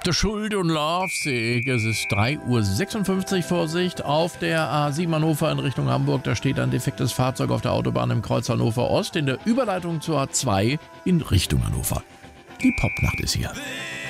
The Schuld und Lovesick. Es ist 3:56 Uhr. Vorsicht auf der A7 Hannover in Richtung Hamburg. Da steht ein defektes Fahrzeug auf der Autobahn im Kreuz Hannover Ost in der Überleitung zur A2 in Richtung Hannover. Die Popnacht ist hier.